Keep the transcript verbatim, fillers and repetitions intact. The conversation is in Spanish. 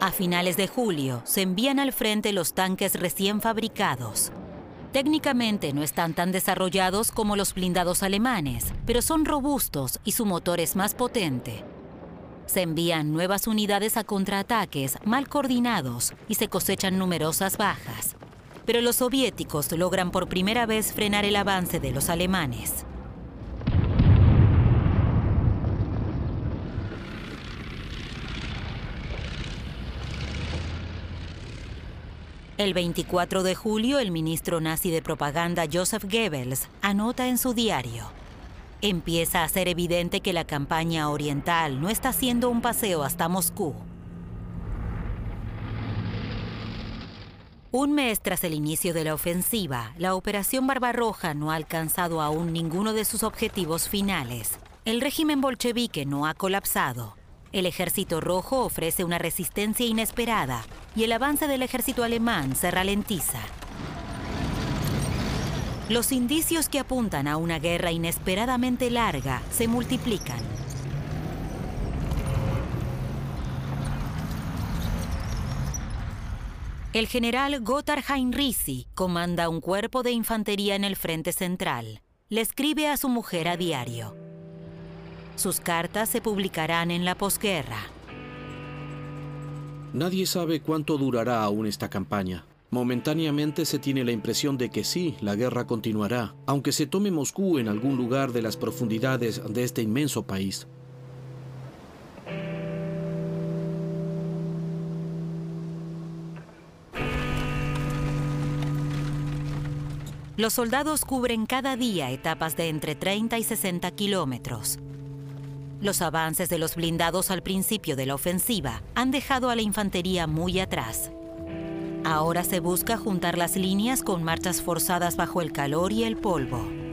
A finales de julio, se envían al frente los tanques recién fabricados. Técnicamente no están tan desarrollados como los blindados alemanes, pero son robustos y su motor es más potente. Se envían nuevas unidades a contraataques mal coordinados y se cosechan numerosas bajas. Pero los soviéticos logran por primera vez frenar el avance de los alemanes. El veinticuatro de julio, el ministro nazi de propaganda Joseph Goebbels anota en su diario: empieza a ser evidente que la campaña oriental no está haciendo un paseo hasta Moscú. Un mes tras el inicio de la ofensiva, la Operación Barbarroja no ha alcanzado aún ninguno de sus objetivos finales. El régimen bolchevique no ha colapsado. El Ejército Rojo ofrece una resistencia inesperada y el avance del ejército alemán se ralentiza. Los indicios que apuntan a una guerra inesperadamente larga se multiplican. El general Gotthard Heinrici comanda un cuerpo de infantería en el frente central. Le escribe a su mujer a diario. Sus cartas se publicarán en la posguerra. Nadie sabe cuánto durará aún esta campaña. Momentáneamente se tiene la impresión de que sí, la guerra continuará, aunque se tome Moscú en algún lugar de las profundidades de este inmenso país. Los soldados cubren cada día etapas de entre treinta y sesenta kilómetros. Los avances de los blindados al principio de la ofensiva han dejado a la infantería muy atrás. Ahora se busca juntar las líneas con marchas forzadas bajo el calor y el polvo.